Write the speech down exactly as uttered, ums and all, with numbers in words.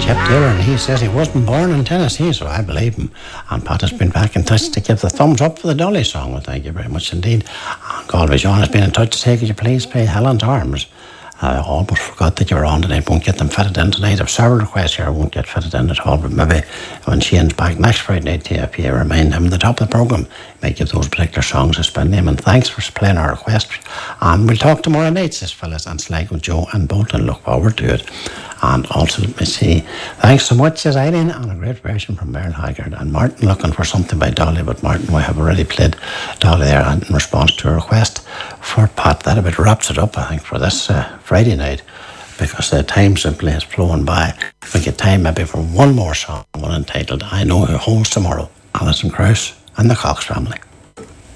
Chip Taylor, and he says he wasn't born in Tennessee, so I believe him. And Pat has been back in touch to give the thumbs up for the Dolly song. Well, thank you very much indeed. And Galway John has been in touch to say, could you please play Helen's Arms? I almost forgot that you were on tonight. Won't get them fitted in tonight. I have several requests here. I won't get fitted in at all. But maybe when Shane's back next Friday night, T F P, remind him at the top of the programme. Might give those particular songs a spin name. And thanks for playing our request. And we'll talk tomorrow night, says fellas, and Sligo, Joe and Bolton. Look forward to it. And also, let me see. Thanks so much, says Eileen, and a great version from Merle Haggard. And Martin looking for something by Dolly, but Martin, we have already played Dolly there and in response to a request for Pat. That about wraps it up, I think, for this uh, Friday night, because the time simply has flown by. We get time maybe for one more song, one entitled I Know Who Holds Tomorrow, Alison Krauss and the Cox Family.